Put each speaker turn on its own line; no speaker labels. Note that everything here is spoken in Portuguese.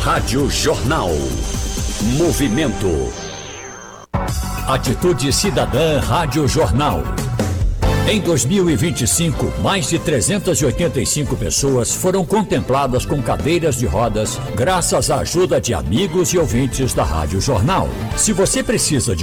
Rádio Jornal. Movimento. Atitude Cidadã Rádio Jornal. Em 2025, mais de 385 pessoas foram contempladas com cadeiras de rodas, graças à ajuda de amigos e ouvintes da Rádio Jornal. Se você precisa de